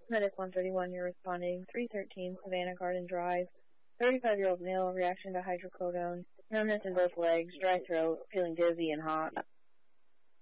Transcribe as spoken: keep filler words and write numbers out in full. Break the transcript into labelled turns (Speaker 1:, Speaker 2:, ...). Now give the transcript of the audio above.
Speaker 1: Medic one thirty-one, you're responding. three thirteen, Savannah Garden Drive. thirty-five-year-old male, reaction to hydrocodone. Numbness in both legs, dry throat, feeling dizzy and hot.